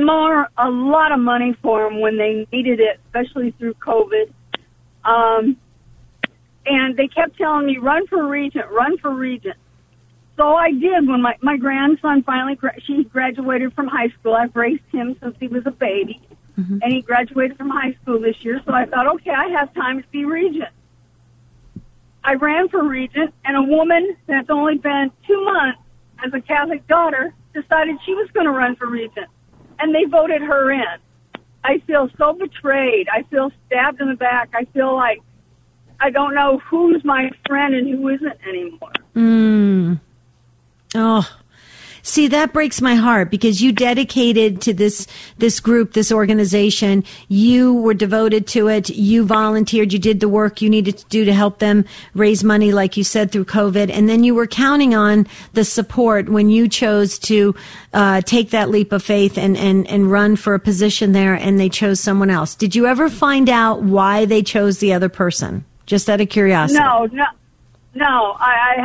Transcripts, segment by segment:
a lot of money for them when they needed it, especially through COVID. And they kept telling me, run for regent, run for regent. So I did. When my grandson finally, he graduated from high school. I've raised him since he was a baby. Mm-hmm. And he graduated from high school this year. So I thought, okay, I have time to be regent. I ran for regent, and a woman that's only been 2 months as a Catholic daughter decided she was going to run for regent. And they voted her in. I feel so betrayed. I feel stabbed in the back. I feel like I don't know who's my friend and who isn't anymore. Oh, see, that breaks my heart because you dedicated to this group, this organization. You were devoted to it. You volunteered. You did the work you needed to do to help them raise money, like you said, through COVID. And then you were counting on the support when you chose to take that leap of faith and run for a position there, and they chose someone else. Did you ever find out why they chose the other person? Just out of curiosity. No.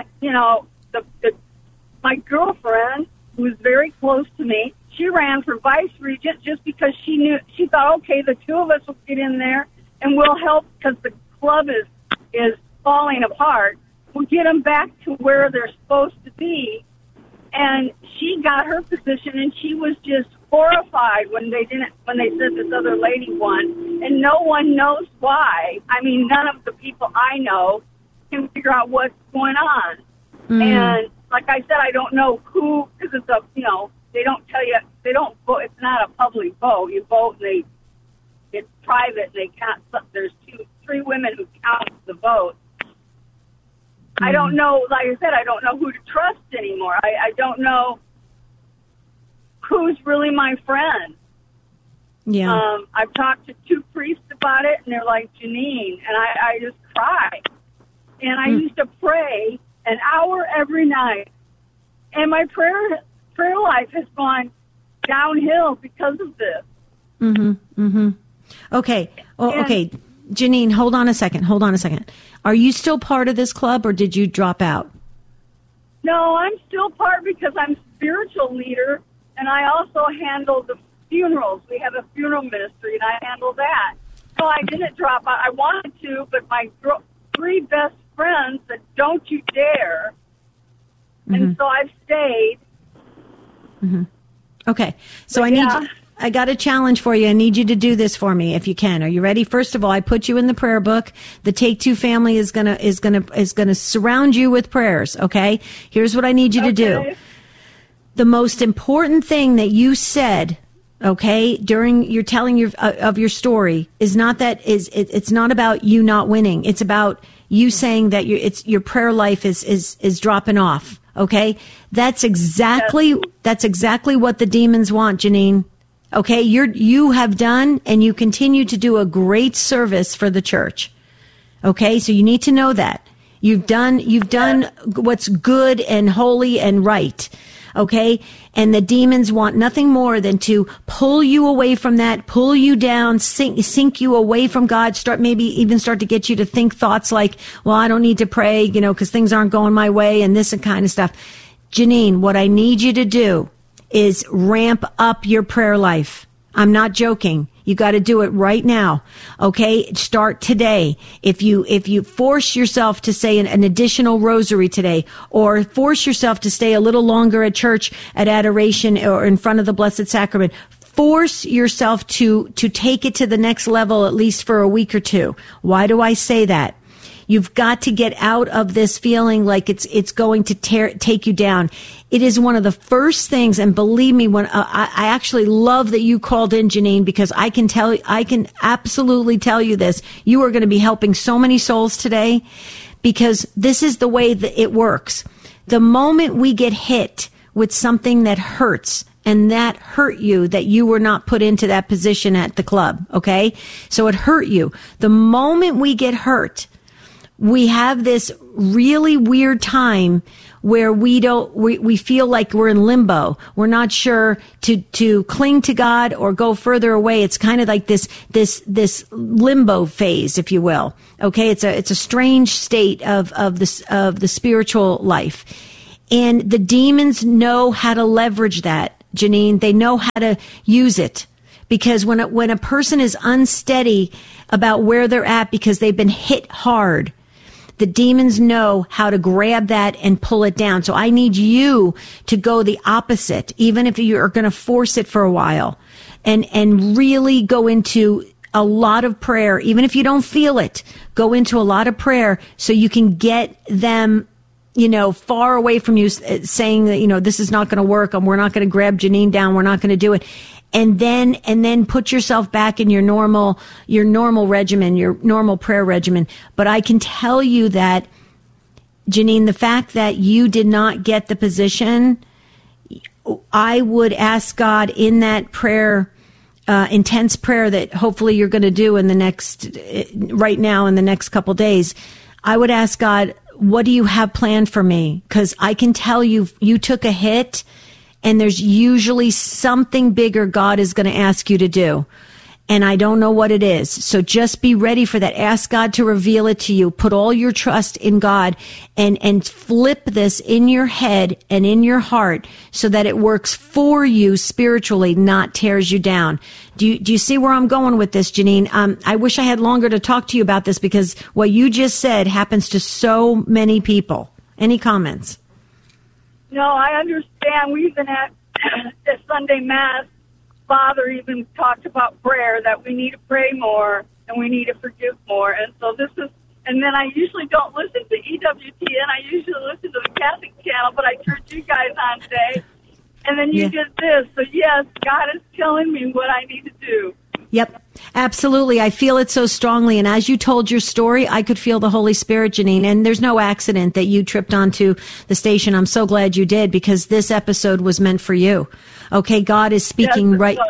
My girlfriend, who was very close to me, she ran for vice regent just because she thought, okay, the two of us will get in there and we'll help because the club is falling apart. We'll get them back to where they're supposed to be. And she got her position, and she was just horrified when they said this other lady won, and no one knows why. I mean, none of the people I know can figure out what's going on. And like I said, I don't know who, because they don't tell you, they don't vote. It's not a public vote. You vote, and it's private. And they count. There's 3 women who count the vote. I don't know. Like I said, I don't know who to trust anymore. I don't know who's really my friend. Yeah. I've talked to 2 priests about it, and they're like, Janine, and I just cry. And I used to pray an hour every night, and my prayer life has gone downhill because of this. Okay. Okay. Janine, hold on a second. Are you still part of this club, or did you drop out? No, I'm still part because I'm spiritual leader, and I also handle the funerals. We have a funeral ministry, and I handle that. So I didn't drop out. I wanted to, but my 3 best friends said, don't you dare. And so I've stayed. Okay. So but I got a challenge for you. I need you to do this for me if you can. Are you ready? First of all, I put you in the prayer book. The Take Two family is gonna surround you with prayers. Okay. Here's what I need you to do. The most important thing that you said, okay, during your telling of your story is not that it's not about you not winning. It's about you saying that your prayer life is dropping off. Okay. That's exactly what the demons want, Janine. Okay. You have done and you continue to do a great service for the church. Okay. So you need to know that you've done what's good and holy and right. Okay. And the demons want nothing more than to pull you away from that, pull you down, sink you away from God, start to get you to think thoughts like, well, I don't need to pray, because things aren't going my way and this and kind of stuff. Janine, what I need you to do is ramp up your prayer life. I'm not joking. You got to do it right now. Okay. Start today. If you force yourself to say an additional rosary today, or force yourself to stay a little longer at church at adoration or in front of the Blessed Sacrament, force yourself to take it to the next level, at least for a week or 2. Why do I say that? You've got to get out of this feeling like it's going to take you down. It is one of the first things, and believe me, when I actually love that you called in, Janine, because I can absolutely tell you this. You are going to be helping so many souls today, because this is the way that it works. The moment we get hit with something that hurts, and that hurt you, that you were not put into that position at the club, okay? So it hurt you. The moment we get hurt, we have this really weird time where we feel like we're in limbo. We're not sure to cling to God or go further away. It's kind of like this limbo phase, if you will. Okay. It's a strange state of the spiritual life. And the demons know how to leverage that. Janine. They know how to use it. Because when a person is unsteady about where they're at because they've been hit hard, the demons know how to grab that and pull it down. So I need you to go the opposite, even if you're going to force it for a while, and really go into a lot of prayer. Even if you don't feel it, go into a lot of prayer so you can get them, far away from you, saying that, this is not going to work, and we're not going to grab Janine down. We're not going to do it. And then put yourself back in your normal regimen, your normal prayer regimen. But I can tell you that, Janine, the fact that you did not get the position, I would ask God in that prayer, intense prayer that hopefully you're going to do in the next couple days. I would ask God, what do you have planned for me? Because I can tell you took a hit. And there's usually something bigger God is going to ask you to do. And I don't know what it is. So just be ready for that. Ask God to reveal it to you. Put all your trust in God and flip this in your head and in your heart so that it works for you spiritually, not tears you down. Do you see where I'm going with this, Janine? I wish I had longer to talk to you about this because what you just said happens to so many people. Any comments? No, I understand. We even at Sunday Mass, Father even talked about prayer, that we need to pray more and we need to forgive more. And so and then I usually don't listen to EWTN. I usually listen to the Catholic channel, but I turned you guys on today. And then you did this. So yes, God is telling me what I need to do. Yep, absolutely. I feel it so strongly. And as you told your story, I could feel the Holy Spirit, Janine. And there's no accident that you tripped onto the station. I'm so glad you did, because this episode was meant for you. Okay, God is speaking right.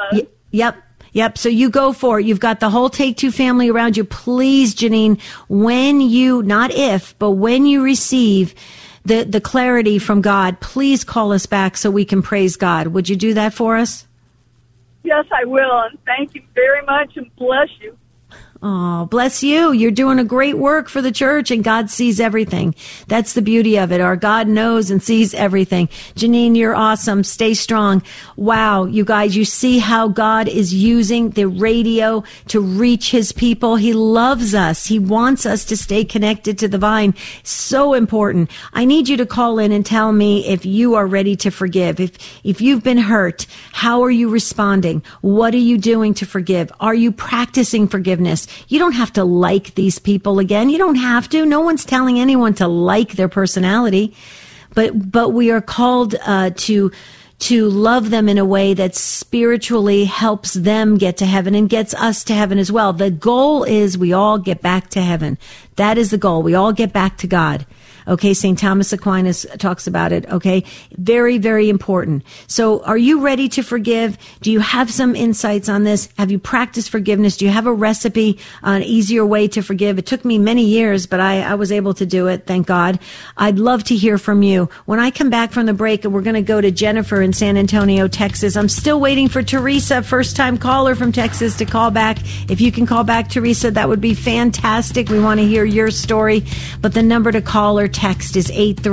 Yep. So you go for it. You've got the whole Take Two family around you. Please, Janine, when you, not if, but when you receive the clarity from God, please call us back so we can praise God. Would you do that for us? Yes, I will, and thank you very much, and bless you. Oh, bless you. You're doing a great work for the church, and God sees everything. That's the beauty of it. Our God knows and sees everything. Janine, you're awesome. Stay strong. Wow, you guys, you see how God is using the radio to reach his people. He loves us. He wants us to stay connected to the vine. So important. I need you to call in and tell me if you are ready to forgive. If you've been hurt, how are you responding? What are you doing to forgive? Are you practicing forgiveness? You don't have to like these people again. You don't have to. No one's telling anyone to like their personality, but we are called to love them in a way that spiritually helps them get to heaven and gets us to heaven as well. The goal is we all get back to heaven. That is the goal. We all get back to God. Okay, St. Thomas Aquinas talks about it, okay? Very, very important. So are you ready to forgive? Do you have some insights on this? Have you practiced forgiveness? Do you have a recipe, an easier way to forgive? It took me many years, but I was able to do it, thank God. I'd love to hear from you. When I come back from the break, we're going to go to Jennifer in San Antonio, Texas. I'm still waiting for Teresa, first-time caller from Texas, to call back. If you can call back, Teresa, that would be fantastic. We want to hear your story. But the number to call or text is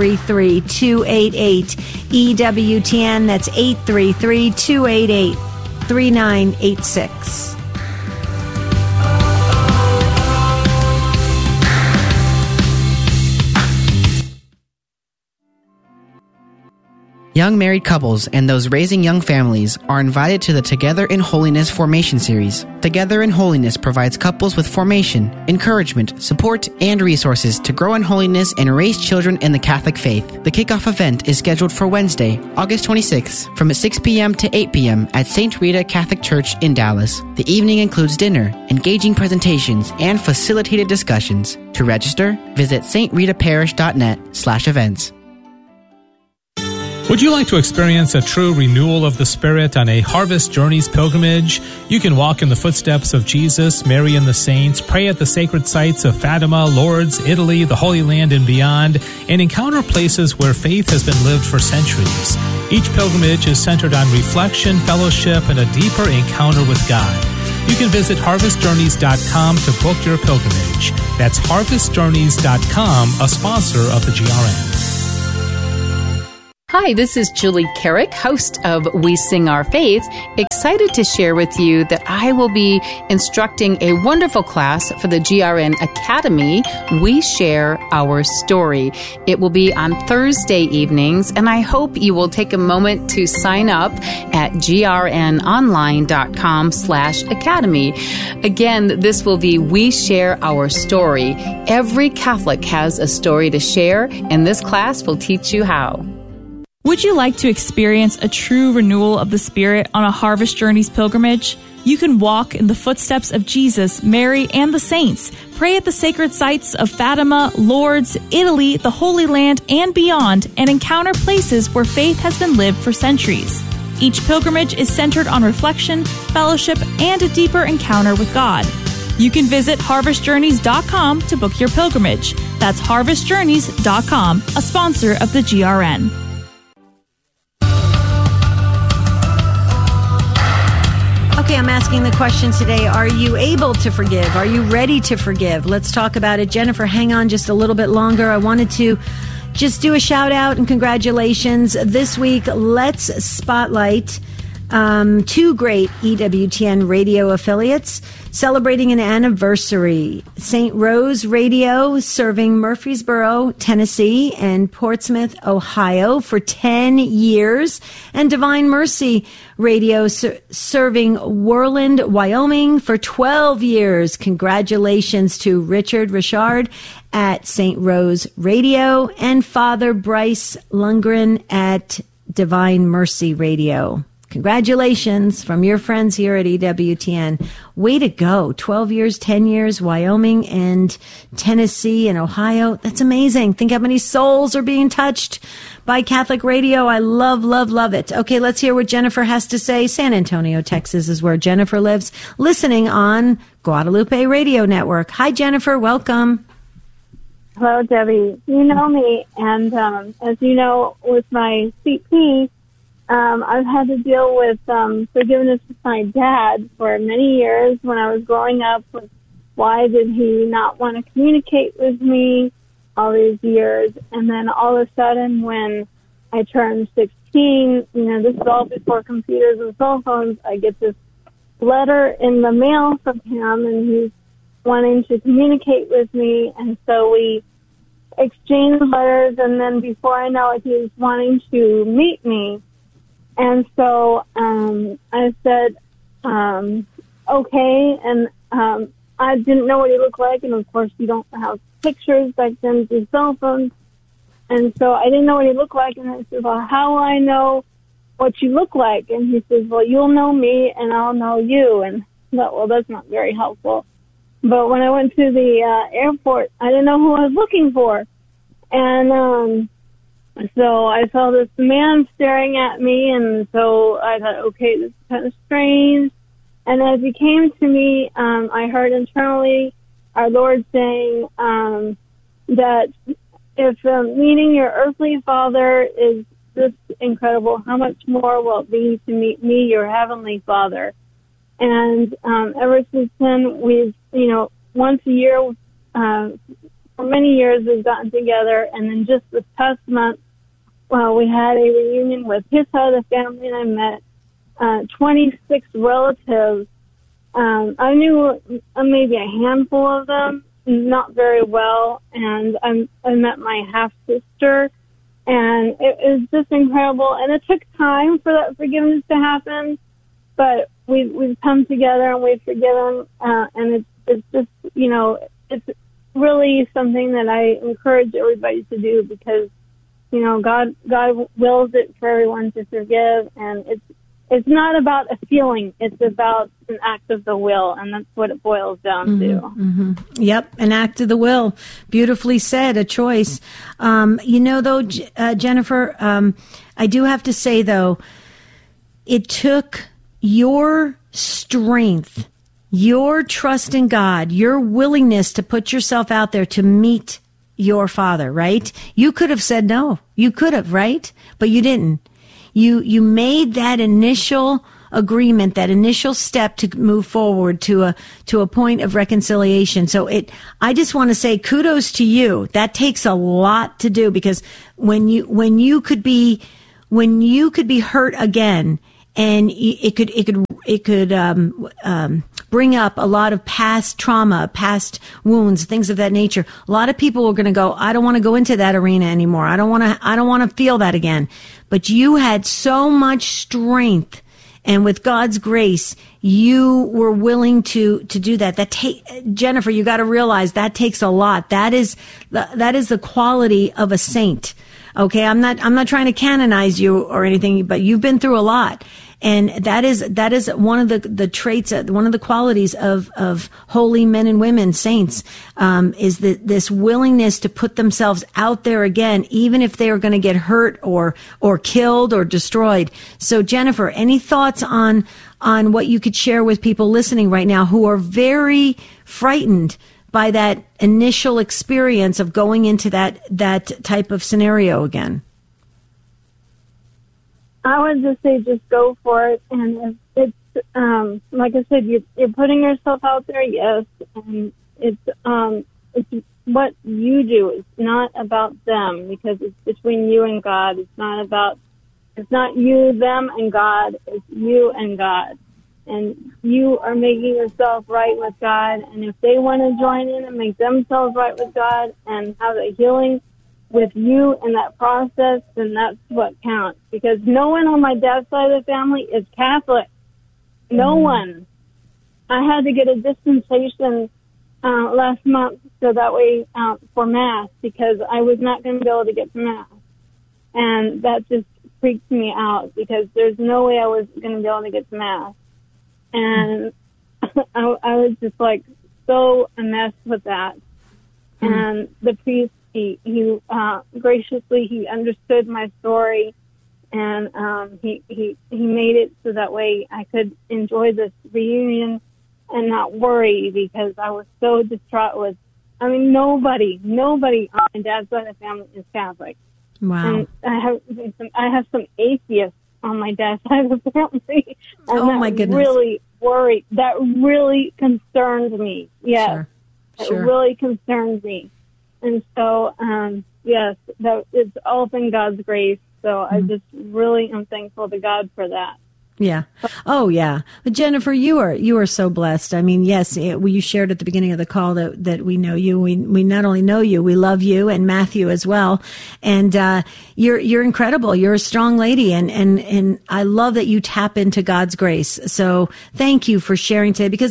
833-288-EWTN. That's 833-288-3986. Young married couples and those raising young families are invited to the Together in Holiness Formation Series. Together in Holiness provides couples with formation, encouragement, support, and resources to grow in holiness and raise children in the Catholic faith. The kickoff event is scheduled for Wednesday, August 26th, from 6 p.m. to 8 p.m. at St. Rita Catholic Church in Dallas. The evening includes dinner, engaging presentations, and facilitated discussions. To register, visit stritaparish.net/events. Would you like to experience a true renewal of the Spirit on a Harvest Journeys pilgrimage? You can walk in the footsteps of Jesus, Mary and the saints, pray at the sacred sites of Fatima, Lourdes, Italy, the Holy Land, and beyond, and encounter places where faith has been lived for centuries. Each pilgrimage is centered on reflection, fellowship, and a deeper encounter with God. You can visit harvestjourneys.com to book your pilgrimage. That's harvestjourneys.com, a sponsor of the GRN. Hi, this is Julie Carrick, host of We Sing Our Faith, excited to share with you that I will be instructing a wonderful class for the GRN Academy, We Share Our Story. It will be on Thursday evenings, and I hope you will take a moment to sign up at grnonline.com/academy. Again, this will be We Share Our Story. Every Catholic has a story to share, and this class will teach you how. Would you like to experience a true renewal of the Spirit on a Harvest Journeys pilgrimage? You can walk in the footsteps of Jesus, Mary, and the saints, pray at the sacred sites of Fatima, Lourdes, Italy, the Holy Land, and beyond, and encounter places where faith has been lived for centuries. Each pilgrimage is centered on reflection, fellowship, and a deeper encounter with God. You can visit harvestjourneys.com to book your pilgrimage. That's harvestjourneys.com, a sponsor of the GRN. Okay, I'm asking the question today, are you able to forgive? Are you ready to forgive? Let's talk about it. Jennifer, hang on just a little bit longer. I wanted to just do a shout out and congratulations. This week, let's spotlight two great EWTN radio affiliates celebrating an anniversary. St. Rose Radio, serving Murfreesboro, Tennessee, and Portsmouth, Ohio for 10 years. And Divine Mercy Radio, serving Worland, Wyoming for 12 years. Congratulations to Richard Richard at St. Rose Radio and Father Bryce Lundgren at Divine Mercy Radio. Congratulations from your friends here at EWTN. Way to go. 12 years, 10 years, Wyoming and Tennessee and Ohio. That's amazing. Think how many souls are being touched by Catholic radio. I love, love, love it. Okay, let's hear what Jennifer has to say. San Antonio, Texas is where Jennifer lives, listening on Guadalupe Radio Network. Hi, Jennifer. Welcome. Hello, Debbie. You know me, and as you know, with my CP, I've had to deal with forgiveness with my dad for many years when I was growing up. With why did he not want to communicate with me all these years? And then all of a sudden when I turned 16, this is all before computers and cell phones, I get this letter in the mail from him, and he's wanting to communicate with me. And so we exchanged letters, and then before I know it, he was wanting to meet me. And so I said, okay, and I didn't know what he looked like, and of course you don't have pictures back then through cell phones, and so I didn't know what he looked like, and I said, well, how will I know what you look like? And he says, well, you'll know me, and I'll know you, and I thought, well, that's not very helpful. But when I went to the airport, I didn't know who I was looking for, and so I saw this man staring at me, and so I thought, okay, this is kind of strange. And as he came to me, I heard internally our Lord saying that if meeting your earthly father is this incredible, how much more will it be to meet me, your heavenly Father? And ever since then, we've, once a year, for many years, we've gotten together, and then just this past month, we had a reunion with his side of the family, and I met 26 relatives. I knew maybe a handful of them, not very well, and I met my half-sister, and it was just incredible. And it took time for that forgiveness to happen, but we've come together and we've forgiven, and it's just, it's really something that I encourage everybody to do, because God wills it for everyone to forgive, and it's not about a feeling; it's about an act of the will, and that's what it boils down to. Mm-hmm. Yep, an act of the will. Beautifully said. A choice. Though, Jennifer, I do have to say though, it took your strength, your trust in God, your willingness to put yourself out there to meet your father, right? You could have said no. You could have, right? But you didn't. You made that initial agreement, that initial step to move forward to a point of reconciliation. So I just want to say kudos to you. That takes a lot to do, because when you could be when you could be hurt again, and it could bring up a lot of past trauma, past wounds, things of that nature. A lot of people are going to go, I don't want to go into that arena anymore. I don't want to feel that again. But you had so much strength, and with God's grace, you were willing to do that. Jennifer, you got to realize that takes a lot. That is the quality of a saint. Okay, I'm not trying to canonize you or anything, but you've been through a lot. And that is one of the traits, one of the qualities of holy men and women, saints, is this willingness to put themselves out there again, even if they are going to get hurt or killed or destroyed. So Jennifer, any thoughts on what you could share with people listening right now who are very frightened by that initial experience of going into that type of scenario again? I would just say just go for it. And it's like I said, you're putting yourself out there, yes. And it's what you do. It's not about them, because it's between you and God. It's not you, them, and God. It's you and God. And you are making yourself right with God. And if they want to join in and make themselves right with God and have a healing with you in that process, then that's what counts. Because no one on my dad's side of the family is Catholic. No one. I had to get a dispensation last month so that way for Mass, because I was not going to be able to get to Mass. And that just freaked me out, because there's no way I was going to be able to get to Mass. And I was just like so messed with that. And the priest, he graciously, he understood my story, and he made it so that way I could enjoy this reunion and not worry, because I was so distraught nobody on my dad's side of the family is Catholic. Wow. And I have some atheists on my dad's side of the family. And oh my goodness. Really worried. That really concerns me. Yes. Sure. It really concerns me. And so, yes, it's all been God's grace. So I just really am thankful to God for that. Yeah. Oh, yeah. But Jennifer, you are so blessed. I mean, yes, you shared at the beginning of the call that we know you. We not only know you, we love you, and Matthew as well. And you're incredible. You're a strong lady, and I love that you tap into God's grace. So thank you for sharing today, because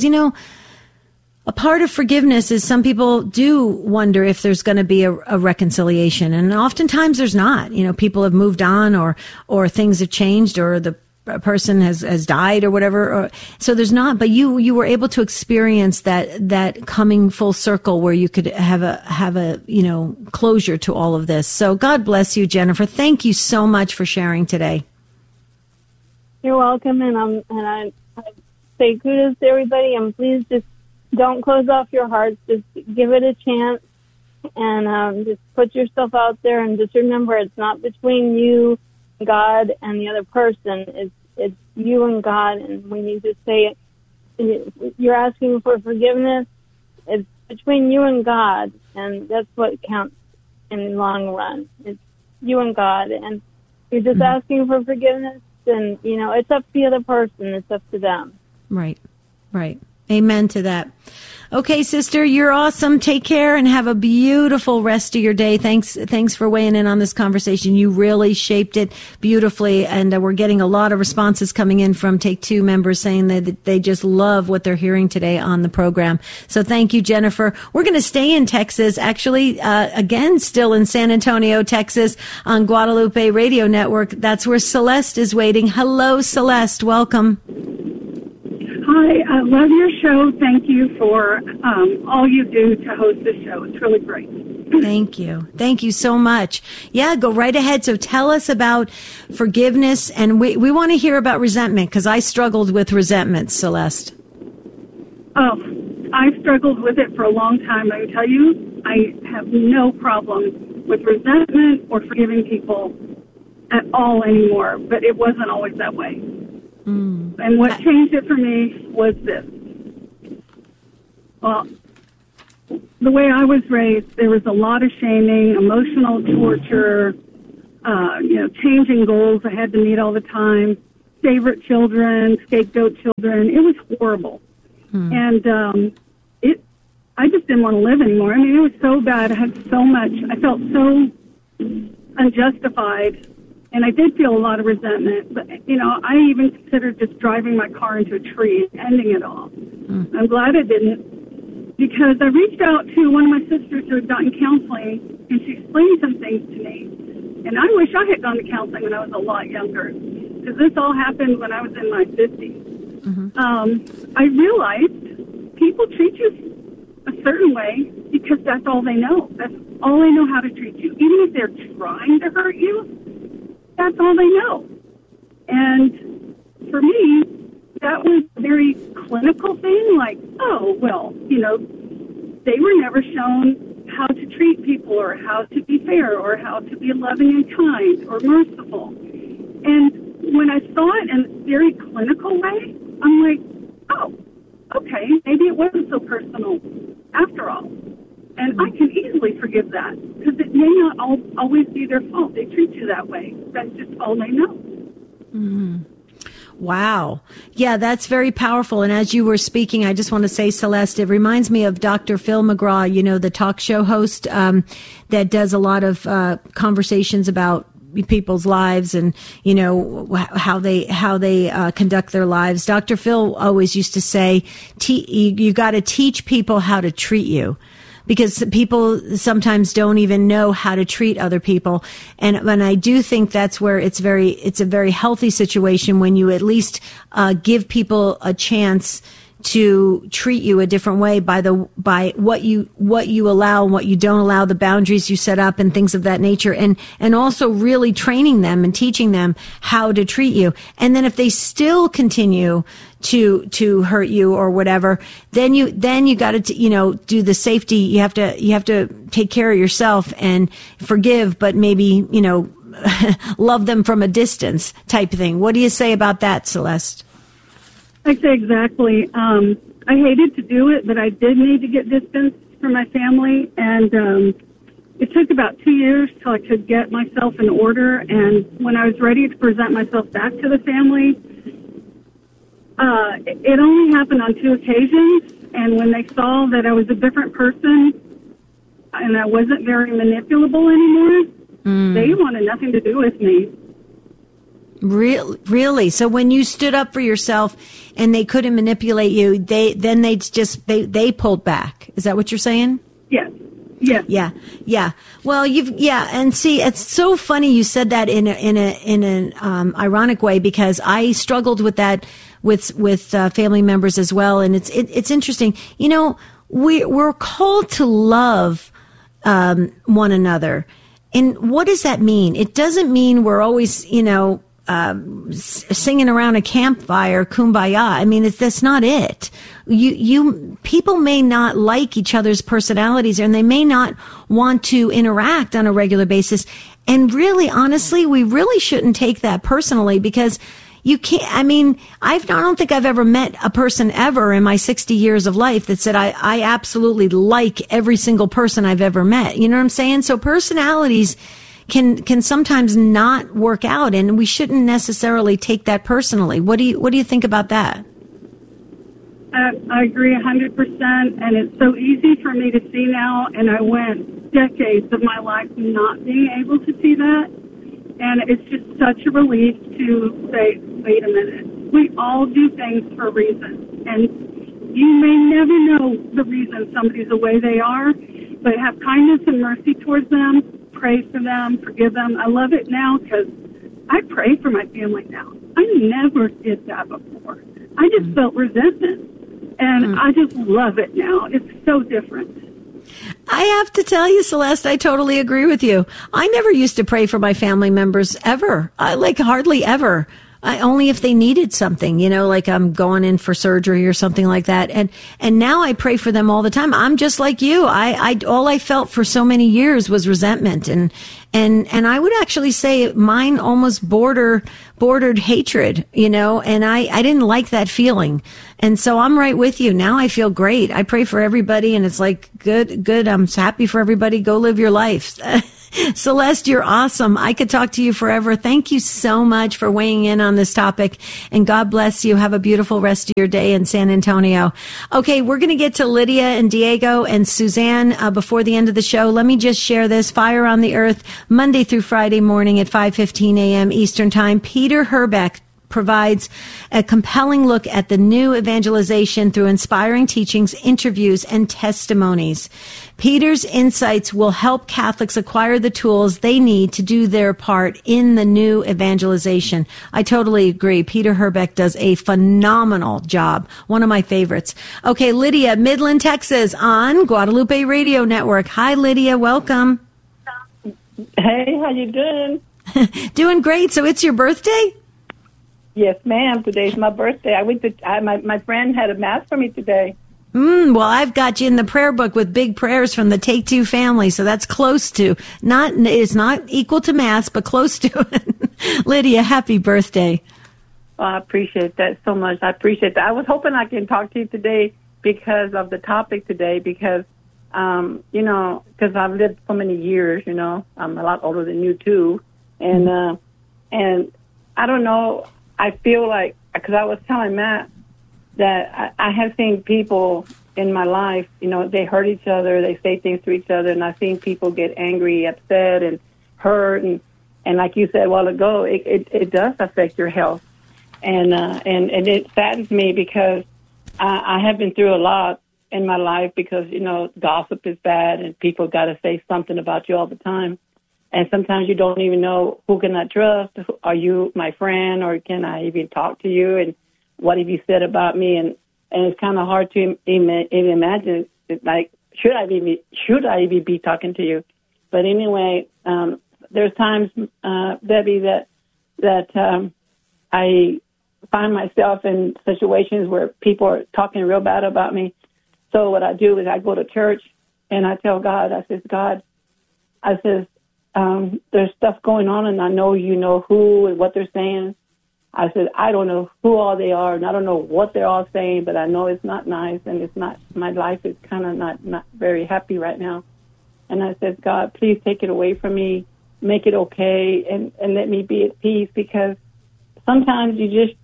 a part of forgiveness is some people do wonder if there's going to be a reconciliation, and oftentimes there's not. People have moved on, or things have changed, or the person has died or whatever. So there's not, but you were able to experience that coming full circle where you could have a closure to all of this. So God bless you, Jennifer. Thank you so much for sharing today. You're welcome. And I say kudos to everybody, and please just don't close off your hearts. Just give it a chance, and just put yourself out there, and just remember it's not between you, God, and the other person. It's you and God. And when you just say it, you're asking for forgiveness, it's between you and God, and that's what counts in the long run. It's you and God, and you're just asking for forgiveness, and it's up to the other person. It's up to them. Right. Amen to that. Okay, sister, you're awesome. Take care and have a beautiful rest of your day. Thanks for weighing in on this conversation. You really shaped it beautifully, and we're getting a lot of responses coming in from Take Two members saying that they just love what they're hearing today on the program. So thank you, Jennifer. We're going to stay in Texas, actually, again, still in San Antonio, Texas, on Guadalupe Radio Network. That's where Celeste is waiting. Hello, Celeste. Welcome. Hi, I love your show. Thank you for all you do to host this show. It's really great. Thank you. Thank you so much. Yeah, go right ahead. So tell us about forgiveness, and we want to hear about resentment, because I struggled with resentment, Celeste. Oh, I struggled with it for a long time. I can tell you, I have no problem with resentment or forgiving people at all anymore, but it wasn't always that way. And what changed it for me was this. Well, the way I was raised, there was a lot of shaming, emotional torture, changing goals I had to meet all the time, favorite children, scapegoat children. It was horrible. And I just didn't want to live anymore. I mean, it was so bad. I had so much. I felt so unjustified, and I did feel a lot of resentment. But, I even considered just driving my car into a tree and ending it all. I'm glad I didn't, because I reached out to one of my sisters who had gotten counseling, and she explained some things to me. And I wish I had gone to counseling when I was a lot younger, because this all happened when I was in my 50s. I realized people treat you a certain way because that's all they know. That's all they know how to treat you. Even if they're trying to hurt you, that's all they know. And for me, that was a very clinical thing, like, they were never shown how to treat people or how to be fair or how to be loving and kind or merciful. And when I saw it in a very clinical way, I'm like, oh, okay, maybe it wasn't so personal after all. And I can easily forgive that because it may not always be their fault. They treat you that way. That's just all they know. Mm-hmm. Wow. Yeah, that's very powerful. And as you were speaking, I just want to say, Celeste, it reminds me of Dr. Phil McGraw, the talk show host that does a lot of conversations about people's lives and, how they conduct their lives. Dr. Phil always used to say, you got to teach people how to treat you. Because people sometimes don't even know how to treat other people. And I do think that's where it's a very healthy situation when you at least give people a chance to treat you a different way by what you allow and what you don't allow, the boundaries you set up and things of that nature, and also really training them and teaching them how to treat you. And then if they still continue to hurt you or whatever, then you got to do the safety. You have to take care of yourself and forgive, but maybe love them from a distance type thing. What do you say about that, Celeste? I say exactly. I hated to do it, but I did need to get distance from my family, and it took about 2 years till I could get myself in order. And when I was ready to present myself back to the family, it only happened on 2 occasions. And when they saw that I was a different person and I wasn't very manipulable anymore, they wanted nothing to do with me. Really? So when you stood up for yourself and they couldn't manipulate you, they pulled back. Is that what you're saying? Yes. Yes. Yeah. Well, and see, it's so funny you said that in an ironic way, because I struggled with that with family members as well, and it's interesting. We're called to love one another, and what does that mean? It doesn't mean we're always singing around a campfire, kumbaya. I mean, that's not it. People may not like each other's personalities, and they may not want to interact on a regular basis. And really, honestly, we really shouldn't take that personally, because you can't, I don't think I've ever met a person ever in my 60 years of life that said, I absolutely like every single person I've ever met. You know what I'm saying? So personalities can sometimes not work out, and we shouldn't necessarily take that personally. What do you think about that? I agree 100%, and it's so easy for me to see now, and I went decades of my life not being able to see that, and it's just such a relief to say, wait a minute, we all do things for a reason, and you may never know the reason somebody's the way they are, but have kindness and mercy towards them, pray for them, forgive them. I love it now because I pray for my family now. I never did that before. I just felt resentment. And I just love it now. It's so different. I have to tell you, Celeste, I totally agree with you. I never used to pray for my family members ever. Hardly ever. Only if they needed something, like I'm going in for surgery or something like that. And now I pray for them all the time. I'm just like you. All I felt for so many years was resentment. And I would actually say mine almost bordered hatred, and I didn't like that feeling. And so I'm right with you. Now I feel great. I pray for everybody, and it's like, good. I'm happy for everybody. Go live your life. Celeste, you're awesome. I could talk to you forever. Thank you so much for weighing in on this topic. And God bless you. Have a beautiful rest of your day in San Antonio. Okay, we're going to get to Lydia and Diego and Suzanne before the end of the show. Let me just share this. Fire on the Earth, Monday through Friday morning at 5:15 a.m. Eastern Time. Peter Herbeck provides a compelling look at the new evangelization through inspiring teachings, interviews, and testimonies. Peter's insights will help Catholics acquire the tools they need to do their part in the new evangelization. I totally agree. Peter Herbeck does a phenomenal job. One of my favorites. Okay, Lydia, Midland, Texas, on Guadalupe Radio Network. Hi, Lydia. Welcome. Hey, how you doing? Doing great. So it's your birthday? Yes, ma'am. Today's my birthday. My friend had a mass for me today. Well, I've got you in the prayer book with big prayers from the Take Two family, so that's close to it's not equal to mass, but close to it. Lydia, happy birthday! Oh, I appreciate that so much. I appreciate that. I was hoping I can talk to you today because of the topic today. Because because I've lived so many years. I'm a lot older than you too, and I don't know. I feel like, because I was telling Matt that I have seen people in my life, they hurt each other, they say things to each other, and I've seen people get angry, upset, and hurt, and like you said a while ago, it does affect your health, and it saddens me because I have been through a lot in my life because gossip is bad, and people got to say something about you all the time. And sometimes you don't even know who can I trust. Are you my friend, or can I even talk to you? And what have you said about me? And it's kind of hard to even imagine. Like, should I even be talking to you? But anyway, there's times, Debbie, that I find myself in situations where people are talking real bad about me. So what I do is I go to church and I tell God, I says, there's stuff going on, and I know you know who and what they're saying. I said, I don't know who all they are, and I don't know what they're all saying, but I know it's not nice, and it's not. My life is kind of not very happy right now. And I said, God, please take it away from me, make it okay, and let me be at peace, because sometimes you just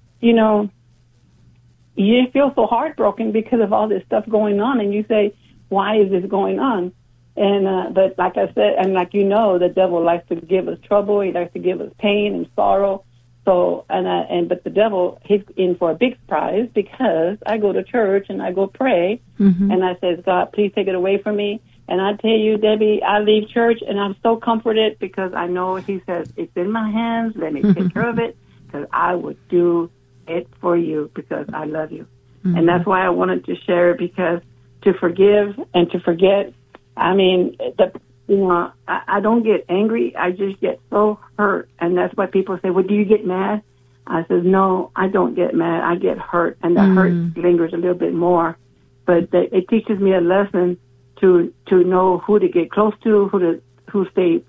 feel so heartbroken because of all this stuff going on, and you say, why is this going on? And but like I said, and like the devil likes to give us trouble. He likes to give us pain and sorrow. So but the devil, he's in for a big surprise, because I go to church and I go pray, and I says, God, please take it away from me. And I tell you, Debbie, I leave church and I'm so comforted because I know He says it's in my hands. Let me take care of it, because I would do it for you because I love you. And that's why I wanted to share it, because to forgive and to forget. I mean, I don't get angry. I just get so hurt. And that's why people say, well, do you get mad? I says, no, I don't get mad. I get hurt. And that hurt lingers a little bit more. But it teaches me a lesson to know who to get close to, who stay,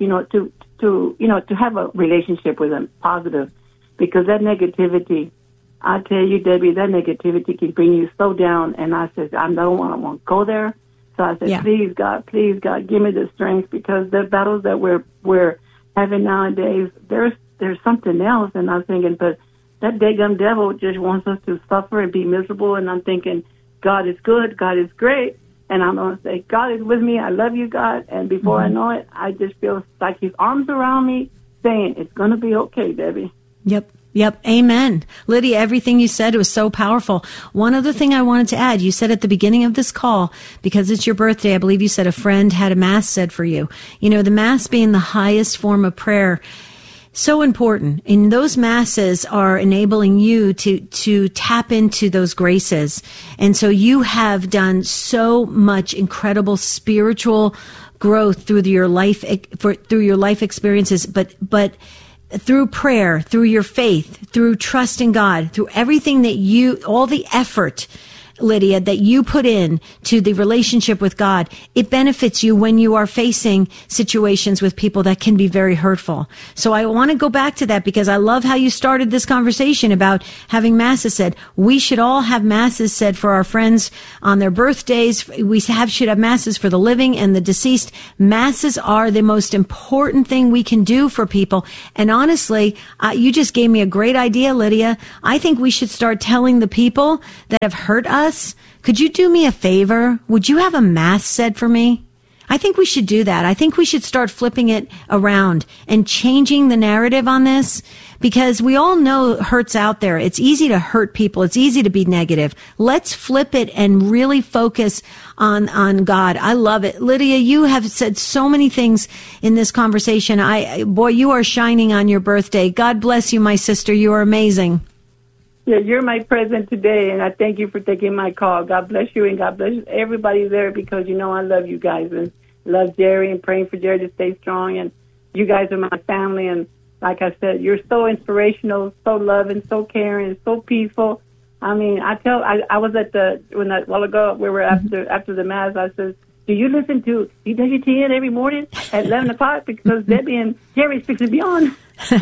to have a relationship with them, positive. Because that negativity, I tell you, Debbie, that negativity can bring you so down. And I says, I don't want to go there. So I said, please, God, give me the strength, because the battles that we're having nowadays, there's something else. And I'm thinking, but that daggum devil just wants us to suffer and be miserable. And I'm thinking, God is good, God is great. And I'm going to say, God is with me, I love you, God. And before I know it, I just feel like His arms around me saying, it's going to be okay, Debbie. Yep. Amen. Lydia, everything you said was so powerful. One other thing I wanted to add, you said at the beginning of this call, because it's your birthday, I believe you said a friend had a mass said for you. The mass being the highest form of prayer, so important. And those masses are enabling you to tap into those graces. And so you have done so much incredible spiritual growth through your life experiences, but through prayer, through your faith, through trusting God, through everything all the effort Lydia, that you put in to the relationship with God, it benefits you when you are facing situations with people that can be very hurtful. So I want to go back to that because I love how you started this conversation about having masses said. We should all have masses said for our friends on their birthdays. We should have masses for the living and the deceased. Masses are the most important thing we can do for people. And honestly, you just gave me a great idea, Lydia. I think we should start telling the people that have hurt us, could you do me a favor? Would you have a mass said for me? I think we should do that. I think we should start flipping it around and changing the narrative on this because we all know hurt's out there. It's easy to hurt people. It's easy to be negative. Let's flip it and really focus on God. I love it. Lydia, you have said so many things in this conversation. Boy, you are shining on your birthday. God bless you, my sister. You are amazing. Yeah, you're my present today, and I thank you for taking my call. God bless you, and God bless everybody there because you know I love you guys and love Jerry and praying for Jerry to stay strong. And you guys are my family, and like I said, you're so inspirational, so loving, so caring, so peaceful. I mean, I was at a while ago, we were after the Mass, I said, do you listen to EWTN every morning at 11 o'clock? Because Debbie and Jerry's fixing to be on.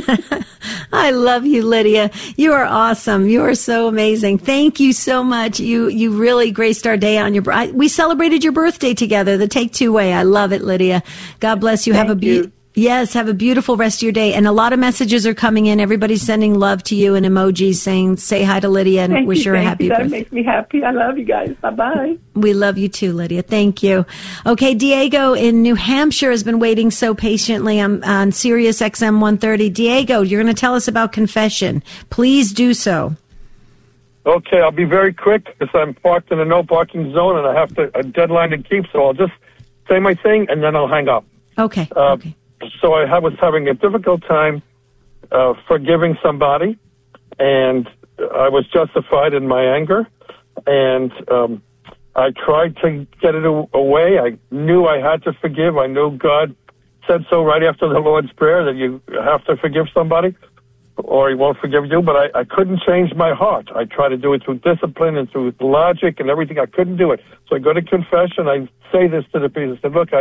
I love you, Lydia. You are awesome. You are so amazing. Thank you so much. You really graced our day on we celebrated your birthday together, the Take Two way. I love it, Lydia. God bless you. Have a beautiful rest of your day. And a lot of messages are coming in. Everybody's sending love to you and emojis saying, say hi to Lydia and wish her a happy birthday. That makes me happy. I love you guys. Bye-bye. We love you too, Lydia. Thank you. Okay, Diego in New Hampshire has been waiting so patiently on Sirius XM 130. Diego, you're going to tell us about confession. Please do so. Okay, I'll be very quick because I'm parked in a no parking zone and I have a deadline to keep, so I'll just say my thing and then I'll hang up. Okay. So I was having a difficult time forgiving somebody, and I was justified in my anger, and I tried to get it away. I knew I had to forgive. I knew God said so right after the Lord's Prayer that you have to forgive somebody or he won't forgive you, but I couldn't change my heart. I tried to do it through discipline and through logic and everything. I couldn't do it. So I go to confession. I say this to the priest. I said, look,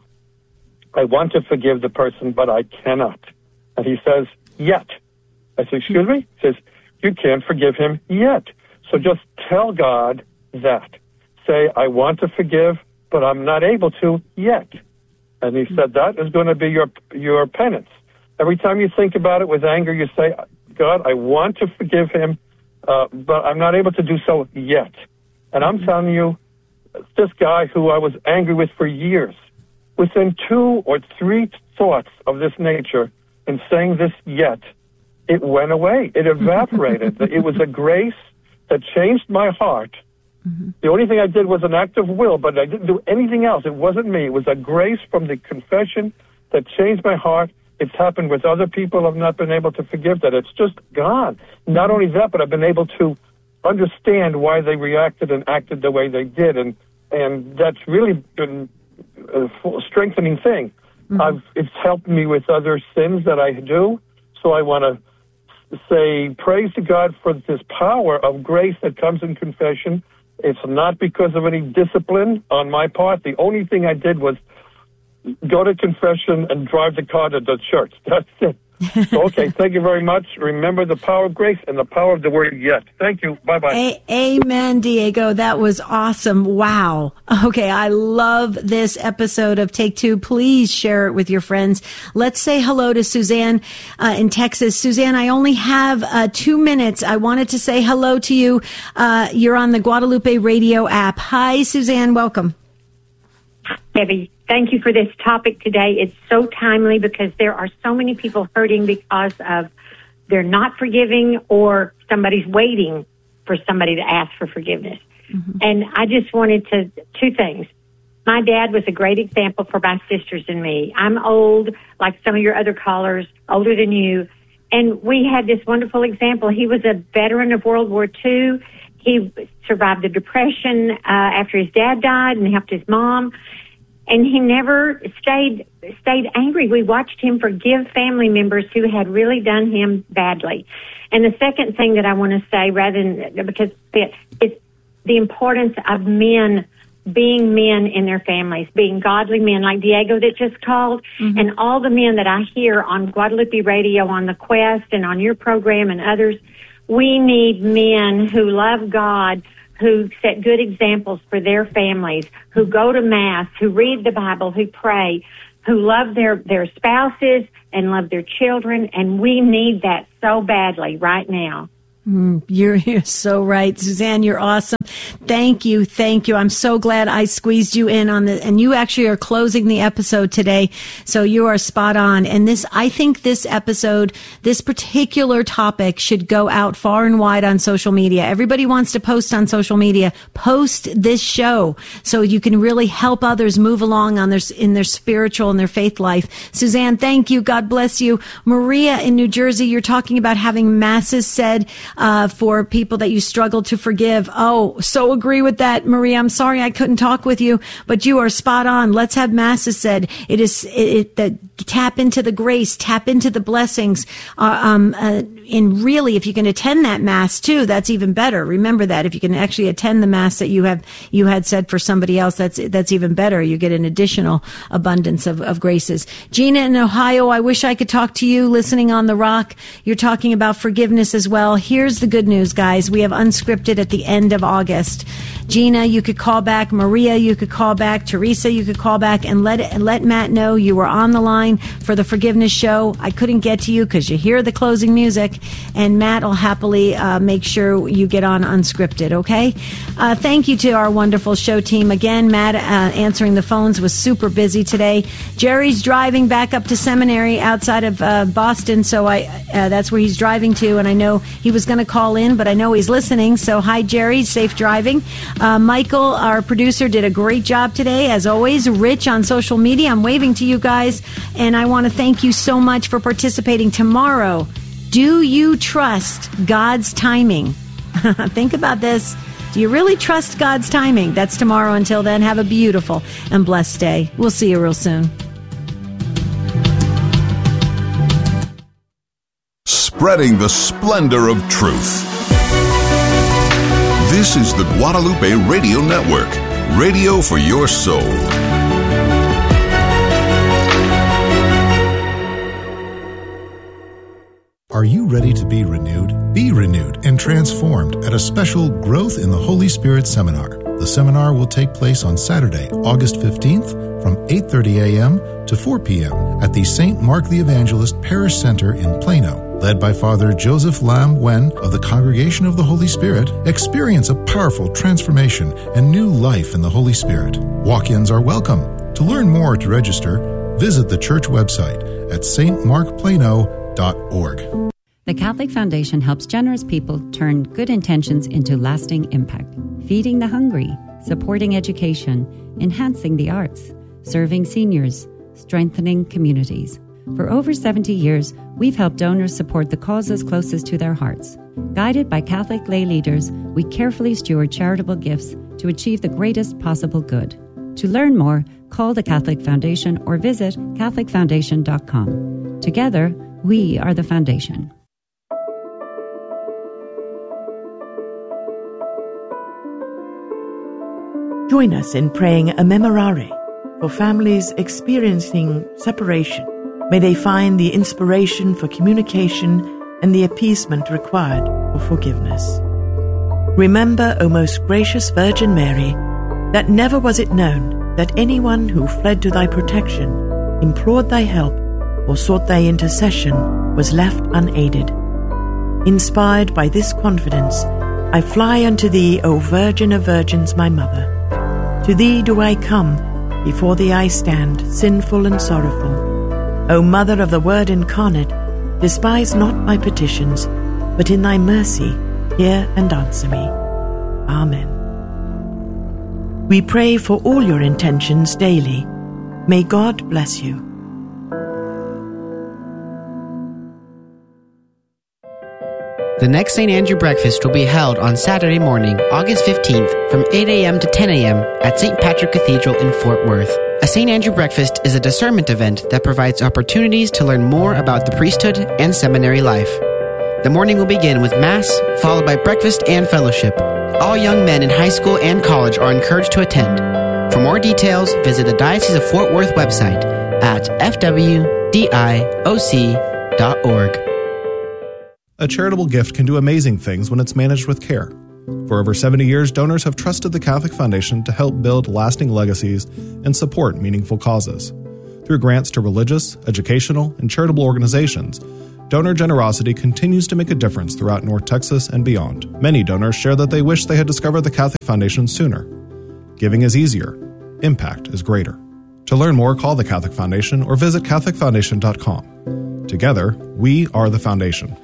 I want to forgive the person, but I cannot. And he says, yet. I said, excuse me? He says, you can't forgive him yet. So just tell God that. Say, I want to forgive, but I'm not able to yet. And he said, that is going to be your penance. Every time you think about it with anger, you say, God, I want to forgive him, but I'm not able to do so yet. And I'm telling you, this guy who I was angry with for years, within 2 or 3 thoughts of this nature and saying this yet, it went away. It evaporated. It was a grace that changed my heart. Mm-hmm. The only thing I did was an act of will, but I didn't do anything else. It wasn't me. It was a grace from the confession that changed my heart. It's happened with other people I've not been able to forgive that. It's just gone. Not only that, but I've been able to understand why they reacted and acted the way they did. And that's really been a strengthening thing. Mm-hmm. It's helped me with other sins that I do. So I want to say praise to God for this power of grace that comes in confession. It's not because of any discipline on my part. The only thing I did was go to confession and drive the car to the church. That's it. Okay, thank you very much. Remember the power of grace and the power of the word yet. Thank you. Bye-bye. Amen, Diego. That was awesome. Wow. Okay, I love this episode of Take Two. Please share it with your friends. Let's say hello to Suzanne in Texas. Suzanne, I only have 2 minutes. I wanted to say hello to you. You're on the Guadalupe Radio app. Hi, Suzanne. Welcome. Debbie, thank you for this topic today. It's so timely because there are so many people hurting because of they're not forgiving or somebody's waiting for somebody to ask for forgiveness. Mm-hmm. And I just wanted to, 2 things. My dad was a great example for my sisters and me. I'm old, like some of your other callers, older than you. And we had this wonderful example. He was a veteran of World War II. He survived the Depression after his dad died and helped his mom. And he never stayed angry. We watched him forgive family members who had really done him badly. And the second thing that I want to say, rather than because it's the importance of men being men in their families, being godly men like Diego that just called, and all the men that I hear on Guadalupe Radio, on The Quest, and on your program and others. We need men who love God, who set good examples for their families, who go to Mass, who read the Bible, who pray, who love their spouses and love their children, and we need that so badly right now. You're so right, Suzanne. You're awesome. Thank you. I'm so glad I squeezed you in on the, and you actually are closing the episode today. So you are spot on. And I think this episode, this particular topic should go out far and wide on social media. Everybody wants to post on social media. Post this show so you can really help others move along in their spiritual and their faith life. Suzanne, thank you. God bless you. Maria in New Jersey, you're talking about having masses said for people that you struggle to forgive. Oh, so agree with that, Maria. I'm sorry I couldn't talk with you, but you are spot on. Let's have masses said. Tap into the grace, tap into the blessings. And really, if you can attend that mass too, that's even better. Remember that if you can actually attend the mass that you had said for somebody else, that's even better. You get an additional abundance of graces. Gina in Ohio, I wish I could talk to you listening on the Rock. You're talking about forgiveness as well. Here's the good news, guys. We have Unscripted at the end of August. Gina, you could call back. Maria, you could call back. Teresa, you could call back and let Matt know you were on the line for the forgiveness show. I couldn't get to you because you hear the closing music, and Matt will happily make sure you get on Unscripted, okay? Thank you to our wonderful show team. Again, Matt answering the phones was super busy today. Jerry's driving back up to seminary outside of Boston, so that's where he's driving to, and I know he was going to call in, but I know he's listening, so hi, Jerry. Safe driving. Michael, our producer, did a great job today, as always. Rich on social media. I'm waving to you guys, and I want to thank you so much for participating. Tomorrow, do you trust God's timing? Think about this. Do you really trust God's timing? That's tomorrow. Until then, have a beautiful and blessed day. We'll see you real soon. Spreading the splendor of truth. This is the Guadalupe Radio Network, radio for your soul. Are you ready to be renewed? Be renewed and transformed at a special Growth in the Holy Spirit seminar. The seminar will take place on Saturday, August 15th from 8:30 a.m. to 4 p.m. at the St. Mark the Evangelist Parish Center in Plano. Led by Father Joseph Lam Wen of the Congregation of the Holy Spirit, experience a powerful transformation and new life in the Holy Spirit. Walk-ins are welcome. To learn more or to register, visit the church website at stmarkplano.org. The Catholic Foundation helps generous people turn good intentions into lasting impact, feeding the hungry, supporting education, enhancing the arts, serving seniors, strengthening communities. For over 70 years, we've helped donors support the causes closest to their hearts. Guided by Catholic lay leaders, we carefully steward charitable gifts to achieve the greatest possible good. To learn more, call the Catholic Foundation or visit CatholicFoundation.com. Together, we are the Foundation. Join us in praying a memorare for families experiencing separation. May they find the inspiration for communication and the appeasement required for forgiveness. Remember, O most gracious Virgin Mary, that never was it known that anyone who fled to thy protection, implored thy help, or sought thy intercession was left unaided. Inspired by this confidence, I fly unto thee, O Virgin of Virgins, my Mother. To thee do I come, before thee I stand, sinful and sorrowful. O Mother of the Word incarnate, despise not my petitions, but in thy mercy hear and answer me. Amen. We pray for all your intentions daily. May God bless you. The next St. Andrew Breakfast will be held on Saturday morning, August 15th from 8 a.m. to 10 a.m. at St. Patrick Cathedral in Fort Worth. A St. Andrew Breakfast is a discernment event that provides opportunities to learn more about the priesthood and seminary life. The morning will begin with Mass, followed by breakfast and fellowship. All young men in high school and college are encouraged to attend. For more details, visit the Diocese of Fort Worth website at fwdioc.org. A charitable gift can do amazing things when it's managed with care. For over 70 years, donors have trusted the Catholic Foundation to help build lasting legacies and support meaningful causes. Through grants to religious, educational, and charitable organizations, donor generosity continues to make a difference throughout North Texas and beyond. Many donors share that they wish they had discovered the Catholic Foundation sooner. Giving is easier. Impact is greater. To learn more, call the Catholic Foundation or visit CatholicFoundation.com. Together, we are the Foundation.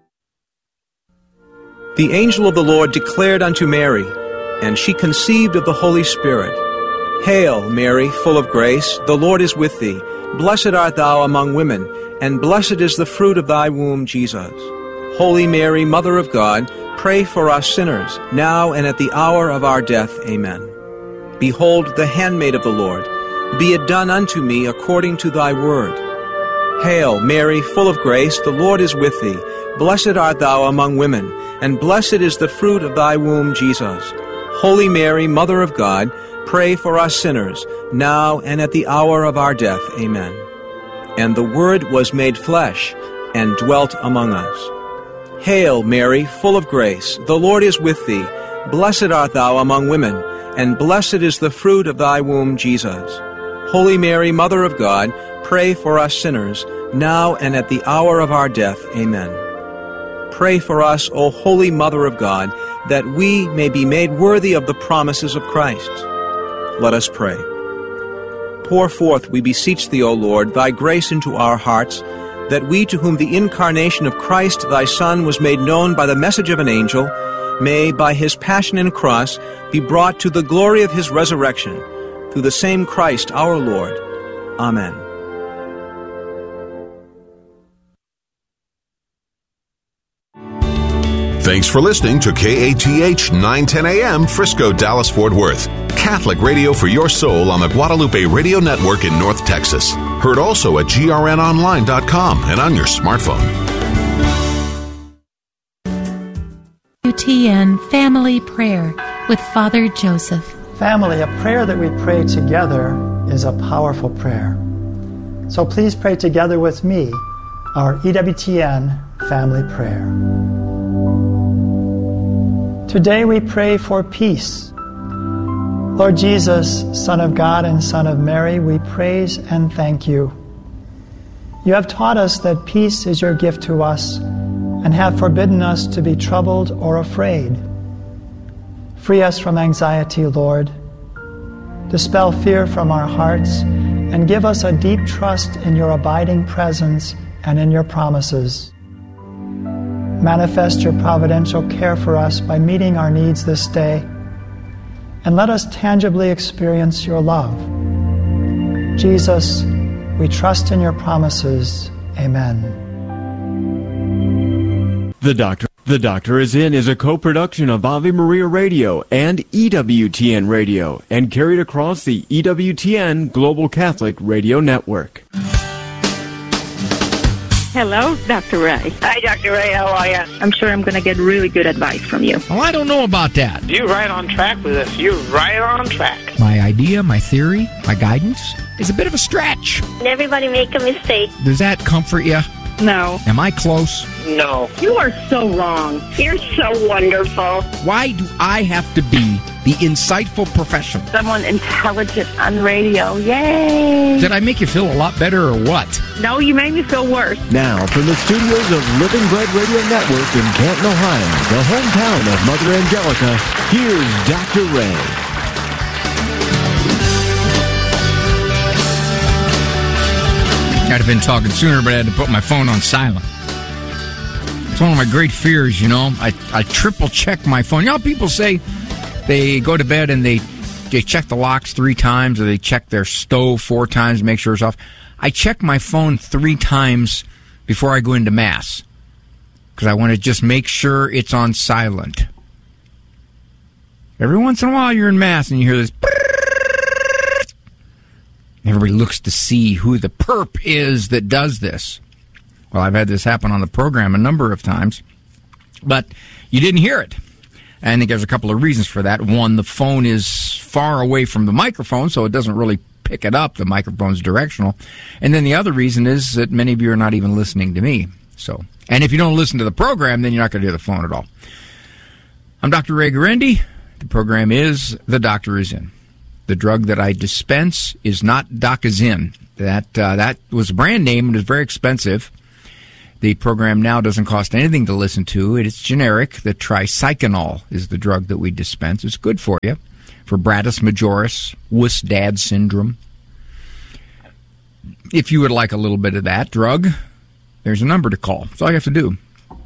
The angel of the Lord declared unto Mary, and she conceived of the Holy Spirit. Hail, Mary, full of grace, the Lord is with thee. Blessed art thou among women, and blessed is the fruit of thy womb, Jesus. Holy Mary, Mother of God, pray for us sinners, now and at the hour of our death. Amen. Behold, the handmaid of the Lord. Be it done unto me according to thy word. Hail, Mary, full of grace, the Lord is with thee. Blessed art thou among women, and blessed is the fruit of thy womb, Jesus. Holy Mary, Mother of God, pray for us sinners, now and at the hour of our death. Amen. And the Word was made flesh, and dwelt among us. Hail, Mary, full of grace, the Lord is with thee. Blessed art thou among women, and blessed is the fruit of thy womb, Jesus. Holy Mary, Mother of God, pray for us sinners, now and at the hour of our death. Amen. Pray for us, O Holy Mother of God, that we may be made worthy of the promises of Christ. Let us pray. Pour forth, we beseech thee, O Lord, thy grace into our hearts, that we, to whom the incarnation of Christ thy Son was made known by the message of an angel, may, by his passion and cross, be brought to the glory of his resurrection, through the same Christ our Lord. Amen. Thanks for listening to KATH 910 AM, Frisco, Dallas, Fort Worth. Catholic radio for your soul on the Guadalupe Radio Network in North Texas. Heard also at grnonline.com and on your smartphone. UTN Family Prayer with Father Joseph. Family, a prayer that we pray together is a powerful prayer. So please pray together with me our EWTN Family Prayer. Today we pray for peace. Lord Jesus, Son of God and Son of Mary, we praise and thank you. You have taught us that peace is your gift to us and have forbidden us to be troubled or afraid. Free us from anxiety, Lord. Dispel fear from our hearts and give us a deep trust in your abiding presence and in your promises. Manifest your providential care for us by meeting our needs this day, and let us tangibly experience your love. Jesus, we trust in your promises. Amen. The Doctor is In is a co-production of Ave Maria Radio and EWTN Radio and carried across the EWTN Global Catholic Radio Network. Hello, Dr. Ray. Hi, Dr. Ray. How are you? I'm sure I'm going to get really good advice from you. Well, I don't know about that. You're right on track with us. You're right on track. My idea, my theory, my guidance is a bit of a stretch. Everybody make a mistake. Does that comfort you? No. Am I close? No. You are so wrong. You're so wonderful. Why do I have to be the insightful professional? Someone intelligent on radio. Yay! Did I make you feel a lot better or what? No, you made me feel worse. Now, from the studios of Living Bread Radio Network in Canton, Ohio, the hometown of Mother Angelica, here's Dr. Ray. I'd have been talking sooner, but I had to put my phone on silent. It's one of my great fears, you know. I triple check my phone. You know how people say they go to bed and they check the locks 3 times, or they check their stove 4 times to make sure it's off. I check my phone 3 times before I go into Mass, because I want to just make sure it's on silent. Every once in a while you're in Mass and you hear this. Everybody looks to see who the perp is that does this. Well, I've had this happen on the program a number of times, but you didn't hear it. And I think there's a couple of reasons for that. One, the phone is far away from the microphone, so it doesn't really pick it up. The microphone's directional. And then the other reason is that many of you are not even listening to me. So, and if you don't listen to the program, then you're not going to hear the phone at all. I'm Dr. Ray Guarendi. The program is The Doctor Is In. The drug that I dispense is not Docazin. That was a brand name and is very expensive. The program now doesn't cost anything to listen to. It's generic. The tricyclinol is the drug that we dispense. It's good for you, for Bratus majoris, Wuss-Dad syndrome. If you would like a little bit of that drug, there's a number to call. That's all you have to do.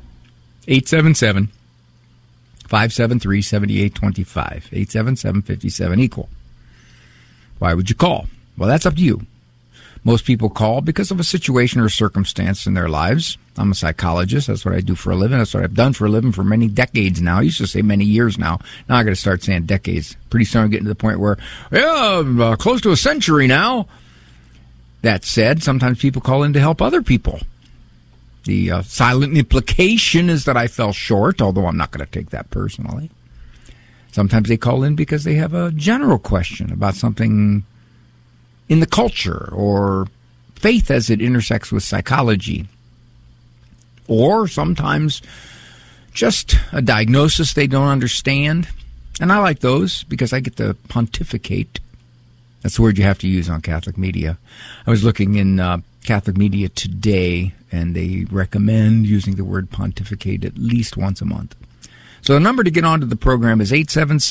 877-573-7825. 877-57-EQUAL. Why would you call? Well, that's up to you. Most people call because of a situation or circumstance in their lives. I'm a psychologist. That's what I do for a living. That's what I've done for a living for many decades now. I used to say many years now. Now I got to start saying decades. Pretty soon I'm getting to the point where, close to a century now. That said, sometimes people call in to help other people. The silent implication is that I fell short, although I'm not going to take that personally. Sometimes they call in because they have a general question about something in the culture or faith as it intersects with psychology. Or sometimes just a diagnosis they don't understand. And I like those because I get to pontificate. That's the word you have to use on Catholic media. I was looking in Catholic media today, and they recommend using the word pontificate at least once a month. So the number to get onto the program is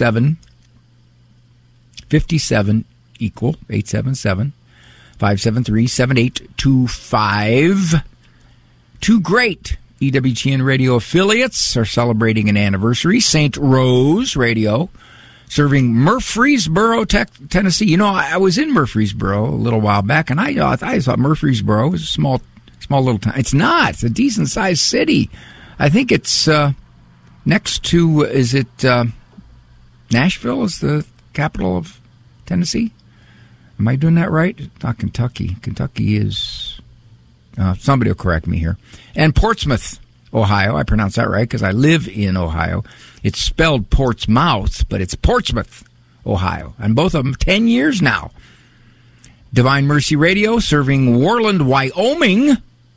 877-57-EQUAL, 877-573-7825. Two great EWTN radio affiliates are celebrating an anniversary. St. Rose Radio, serving Murfreesboro, Tennessee. You know, I was in Murfreesboro a little while back, and I thought Murfreesboro was a small little town. It's not. It's a decent-sized city. I think it's next to, is it Nashville is the capital of Tennessee? Am I doing that right? It's not Kentucky. Kentucky is, somebody will correct me here. And Portsmouth, Ohio. I pronounce that right because I live in Ohio. It's spelled Portsmouth, but it's Portsmouth, Ohio. And both of them 10 years now. Divine Mercy Radio, serving Worland, Wyoming.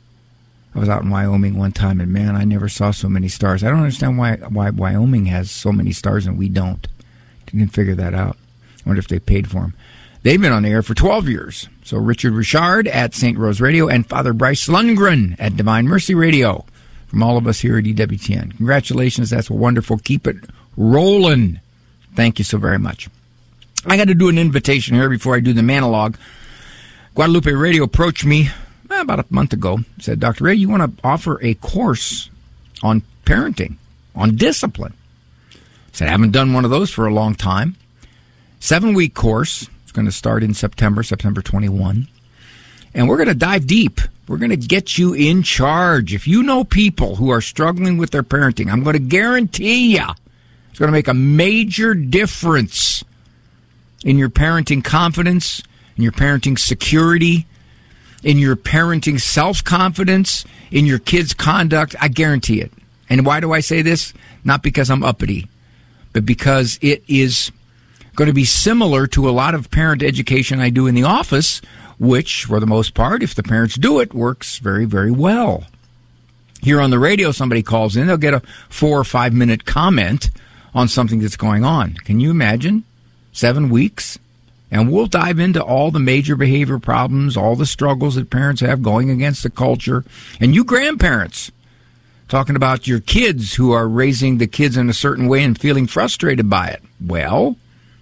I was out in Wyoming one time, and man, I never saw so many stars. I don't understand why Wyoming has so many stars and we don't. Didn't figure that out. I wonder if they paid for them. They've been on the air for 12 years. So Richard Richard at St. Rose Radio and Father Bryce Lundgren at Divine Mercy Radio. From all of us here at EWTN. Congratulations. That's wonderful. Keep it rolling. Thank you so very much. I got to do an invitation here before I do the monologue. Guadalupe Radio approached me about a month ago. Said, Dr. Ray, you want to offer a course on parenting, on discipline? I said, I haven't done one of those for a long time. 7-week course. It's going to start in September 21. And we're going to dive deep. We're going to get you in charge. If you know people who are struggling with their parenting, I'm going to guarantee you it's going to make a major difference in your parenting confidence, in your parenting security, in your parenting self-confidence, in your kids' conduct. I guarantee it. And why do I say this? Not because I'm uppity, but because it is going to be similar to a lot of parent education I do in the office, which, for the most part, if the parents do it, works very, very well. Here on the radio, somebody calls in, they'll get a 4 or 5 minute comment on something that's going on. Can you imagine? 7 weeks? And we'll dive into all the major behavior problems, all the struggles that parents have going against the culture. And you grandparents, talking about your kids who are raising the kids in a certain way and feeling frustrated by it. Well,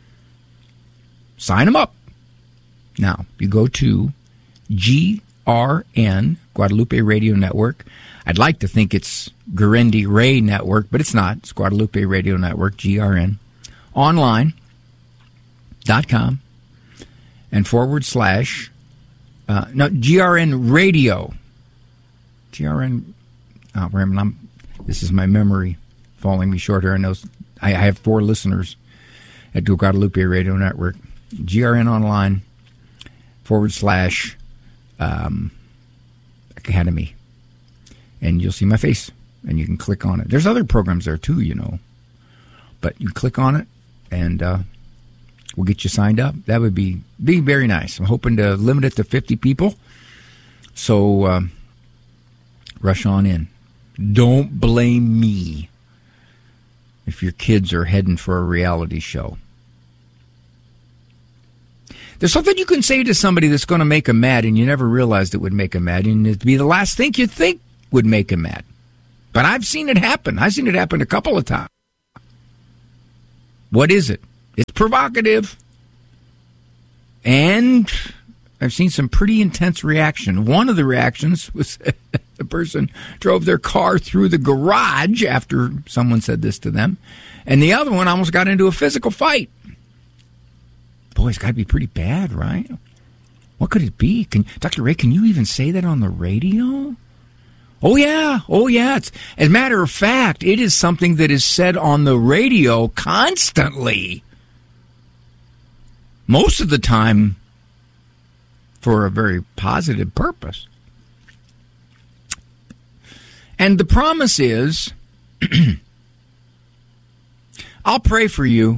sign them up. Now, you go to GRN, Guadalupe Radio Network. I'd like to think it's Guarendi Ray Network, but it's not. It's Guadalupe Radio Network, GRN. Online.com and / GRN Radio. GRN, this is my memory falling me short here. I have 4 listeners at Guadalupe Radio Network. GRN Online / Academy. And you'll see my face, and you can click on it. There's other programs there, too, you know. But you click on it, and we'll get you signed up. That would be very nice. I'm hoping to limit it to 50 people. So rush on in. Don't blame me if your kids are heading for a reality show. There's something you can say to somebody that's going to make them mad, and you never realized it would make them mad, and it'd be the last thing you think would make them mad. But I've seen it happen. I've seen it happen a couple of times. What is it? It's provocative. And I've seen some pretty intense reaction. One of the reactions was the person drove their car through the garage after someone said this to them. And the other one almost got into a physical fight. Boy, it's got to be pretty bad, right? What could it be? Dr. Ray, can you even say that on the radio? Oh, yeah. As a matter of fact, it is something that is said on the radio constantly. Most of the time for a very positive purpose. And the promise is, I'll pray for you.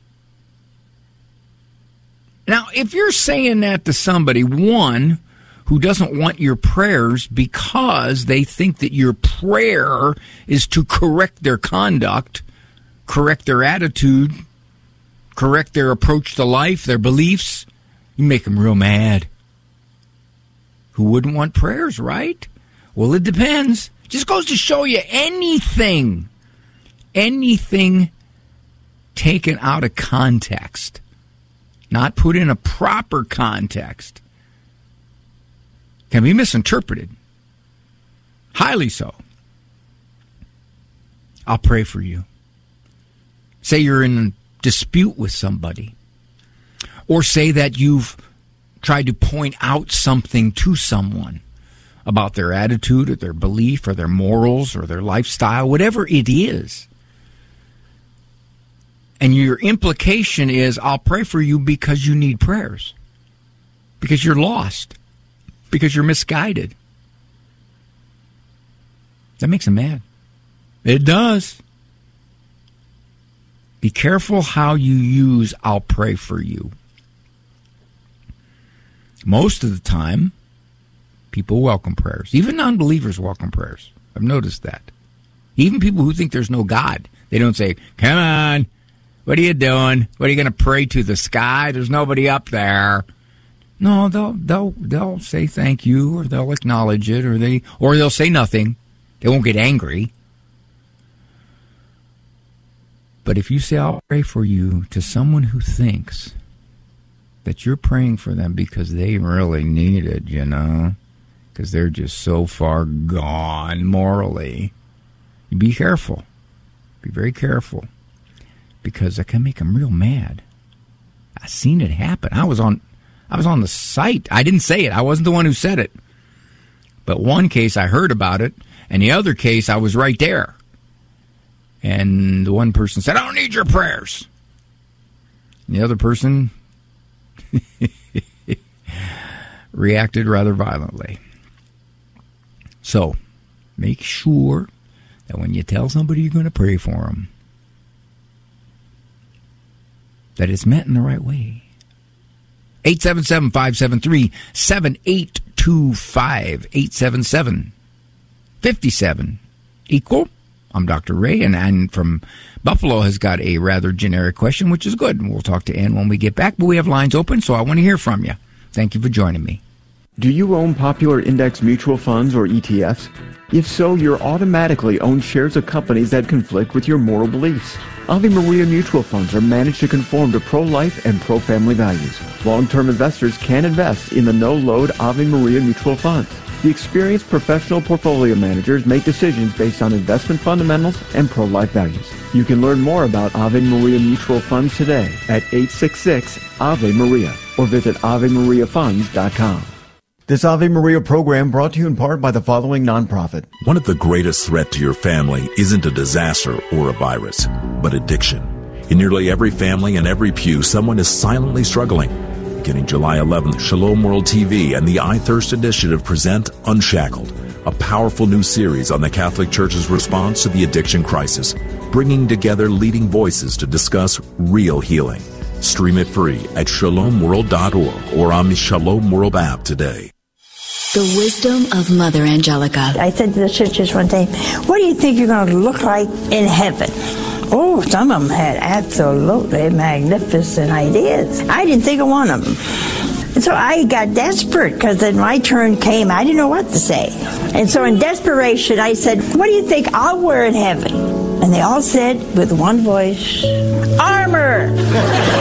Now, if you're saying that to somebody, one, who doesn't want your prayers because they think that your prayer is to correct their conduct, correct their attitude, correct their approach to life, their beliefs, you make them real mad. Who wouldn't want prayers, right? Well, it depends. Just goes to show you anything taken out of context, not put in a proper context, can be misinterpreted. Highly so. I'll pray for you. Say you're in a dispute with somebody, or say that you've tried to point out something to someone about their attitude or their belief or their morals or their lifestyle, whatever it is. And your implication is, I'll pray for you because you need prayers, because you're lost, because you're misguided. That makes them mad. It does. Be careful how you use I'll pray for you. Most of the time, people welcome prayers. Even non-believers welcome prayers. I've noticed that. Even people who think there's no God, they don't say, come on, what are you doing? What are you going to pray to, the sky? There's nobody up there. No, they'll say thank you, or they'll acknowledge it, or they'll say nothing. They won't get angry. But if you say, I'll pray for you, to someone who thinks that you're praying for them because they really need it, because they're just so far gone morally, you be careful. Be very careful, because that can make them real mad. I've seen it happen. I was on the site. I didn't say it. I wasn't the one who said it. But one case I heard about it, and the other case I was right there. And the one person said, I don't need your prayers. And the other person reacted rather violently. So, make sure that when you tell somebody you're going to pray for them, that it's meant in the right way. 877-573-7825. 877-57 equal. I'm Dr. Ray, and Ann from Buffalo has got a rather generic question, which is good. And we'll talk to Ann when we get back, but we have lines open, so I want to hear from you. Thank you for joining me. Do you own popular index mutual funds or ETFs? If so, you're automatically own shares of companies that conflict with your moral beliefs. Ave Maria mutual funds are managed to conform to pro-life and pro-family values. Long-term investors can invest in the no-load Ave Maria mutual funds. The experienced professional portfolio managers make decisions based on investment fundamentals and pro-life values. You can learn more about Ave Maria mutual funds today at 866-AVE-MARIA or visit AveMariaFunds.com. This Ave Maria program brought to you in part by the following nonprofit. One of the greatest threats to your family isn't a disaster or a virus, but addiction. In nearly every family and every pew, someone is silently struggling. Beginning July 11th, Shalom World TV and the I Thirst Initiative present Unshackled, a powerful new series on the Catholic Church's response to the addiction crisis. bringing together leading voices to discuss real healing. Stream it free at shalomworld.org or on the Shalom World app today. The wisdom of Mother Angelica. I said to the sisters one day, what do you think you're going to look like in heaven? Oh, some of them had absolutely magnificent ideas. I didn't think of one of them. And so I got desperate because then my turn came. I didn't know what to say. And so in desperation, I said, what do you think I'll wear in heaven? And they all said with one voice, armor.